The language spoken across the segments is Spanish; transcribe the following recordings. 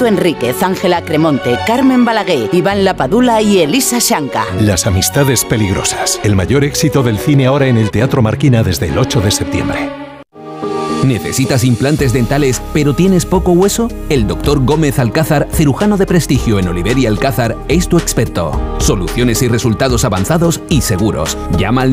Alberto Enríquez, Ángela Cremonte, Carmen Balaguer, Iván Lapadula y Elisa Shanka. Las amistades peligrosas. El mayor éxito del cine ahora en el Teatro Marquina desde el 8 de septiembre. ¿Necesitas implantes dentales pero tienes poco hueso? El Dr. Gómez Alcázar, cirujano de prestigio en Oliver y Alcázar, es tu experto. Soluciones y resultados avanzados y seguros. Llama al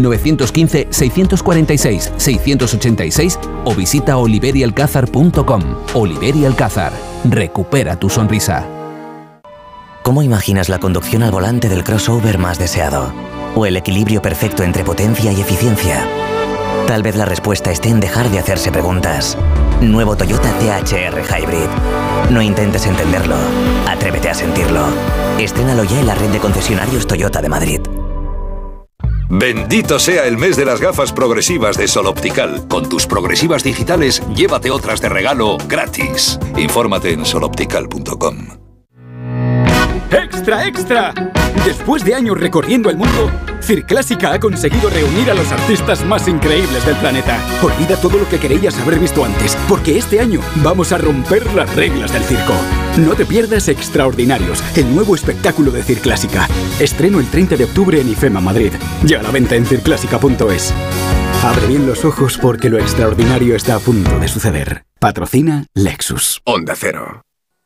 915-646-686 o visita oliverialcázar.com. Oliver y Alcázar. Recupera tu sonrisa. ¿Cómo imaginas la conducción al volante del crossover más deseado? ¿O el equilibrio perfecto entre potencia y eficiencia? Tal vez la respuesta esté en dejar de hacerse preguntas. Nuevo Toyota CHR Hybrid. No intentes entenderlo. Atrévete a sentirlo. Estrénalo ya en la red de concesionarios Toyota de Madrid. Bendito sea el mes de las gafas progresivas de Sol Optical. Con tus progresivas digitales, llévate otras de regalo gratis. Infórmate en soloptical.com. ¡Extra, extra! Después de años recorriendo el mundo, Circlásica ha conseguido reunir a los artistas más increíbles del planeta. Olvida todo lo que creías haber visto antes, porque este año vamos a romper las reglas del circo. No te pierdas Extraordinarios, el nuevo espectáculo de Circlásica. Estreno el 30 de octubre en IFEMA Madrid. Ya a la venta en circlásica.es. Abre bien los ojos porque lo extraordinario está a punto de suceder. Patrocina Lexus. Onda Cero.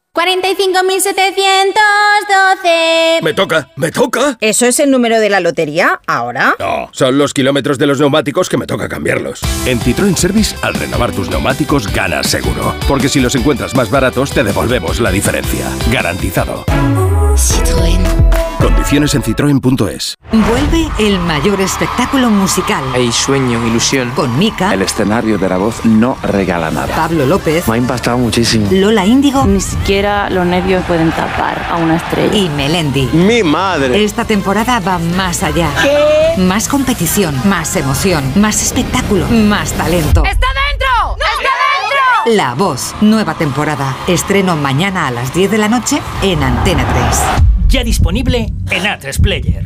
45.712. ¡Me toca! ¿Eso es el número de la lotería? ¿Ahora? No, son los kilómetros de los neumáticos que me toca cambiarlos. En Citroën Service, al renovar tus neumáticos, ganas seguro. Porque si los encuentras más baratos, te devolvemos la diferencia. Garantizado. Citroën. Condiciones en citroen.es. Vuelve el mayor espectáculo musical. Hay sueño, ilusión. Con Mika. El escenario de La Voz no regala nada. Pablo López. Me ha impactado muchísimo. Lola Índigo. Ni siquiera los nervios pueden tapar a una estrella. Y Melendi. ¡Mi madre! Esta temporada va más allá. ¿Qué? Más competición, más emoción, más espectáculo, más talento. ¡Está dentro! ¡No! ¡Está dentro! La Voz, nueva temporada. Estreno mañana a las 10 de la noche en Antena 3. Ya disponible en A3 Player.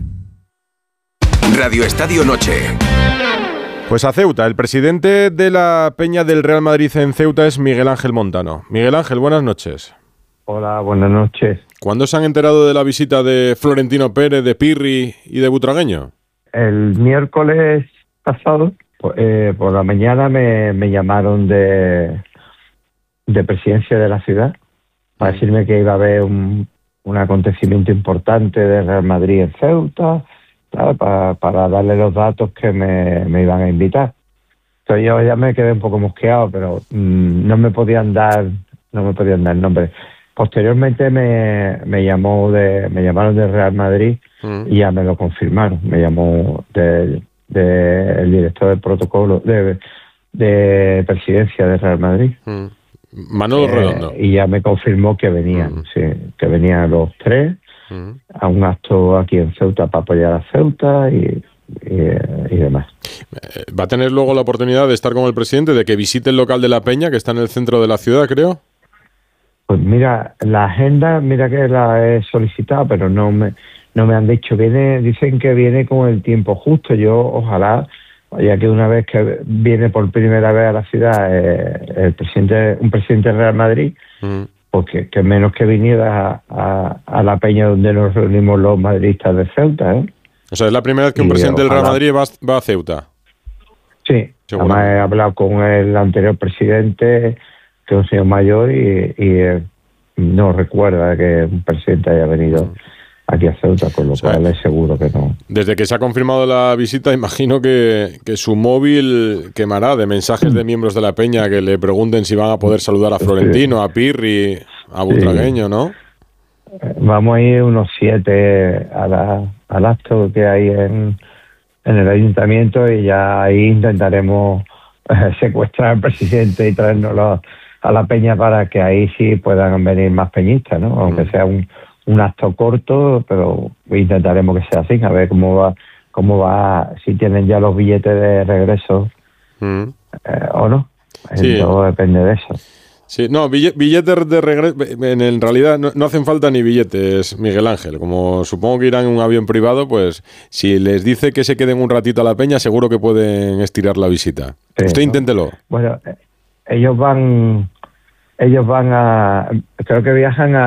Radio Estadio Noche. Pues a Ceuta, el presidente de la Peña del Real Madrid en Ceuta es Miguel Ángel Montano. Miguel Ángel, buenas noches. Hola, buenas noches. ¿Cuándo se han enterado de la visita de Florentino Pérez, de Pirri y de Butragueño? El miércoles pasado, por la mañana, me llamaron de presidencia de la ciudad para decirme que iba a haber un acontecimiento importante de Real Madrid en Ceuta, ¿sabes? Para darle los datos que me iban a invitar. Entonces yo ya me quedé un poco mosqueado, pero no me podían dar nombre. Posteriormente me llamaron de Real Madrid y ya me lo confirmaron. Me llamó el director del protocolo de presidencia de Real Madrid. Manolo Redondo. Y ya me confirmó que venían, sí, que venían los tres a un acto aquí en Ceuta para apoyar a Ceuta y demás. ¿Va a tener luego la oportunidad de estar con el presidente, de que visite el local de La Peña, que está en el centro de la ciudad, creo? Pues mira, la agenda, mira que la he solicitado, pero no me han dicho. Dicen que viene con el tiempo justo. Yo ojalá, ya que una vez que viene por primera vez a la ciudad un presidente del Real Madrid, porque que menos que viniera a La Peña donde nos reunimos los madridistas de Ceuta, ¿eh? O sea, es la primera vez que un presidente del Real Madrid va a Ceuta. Sí, además he hablado con el anterior presidente, que es un señor mayor, y no recuerda que un presidente haya venido aquí a Ceuta, con lo cual es seguro que no. Desde que se ha confirmado la visita, imagino que su móvil quemará de mensajes de miembros de la Peña que le pregunten si van a poder saludar a Florentino, a Pirri, a Butragueño, ¿no? Vamos a ir unos 7 al acto que hay en el ayuntamiento, y ya ahí intentaremos secuestrar al presidente y traérnoslo a la Peña para que ahí sí puedan venir más peñistas, ¿no? Aunque sea un acto corto, pero intentaremos que sea así, a ver cómo va, si tienen ya los billetes de regreso o no. Sí. Todo depende de eso. Sí, no, billetes de regreso, en realidad no hacen falta ni billetes, Miguel Ángel. Como supongo que irán en un avión privado, pues si les dice que se queden un ratito a la Peña, seguro que pueden estirar la visita. Sí, usted inténtelo. Bueno, ellos van creo que viajan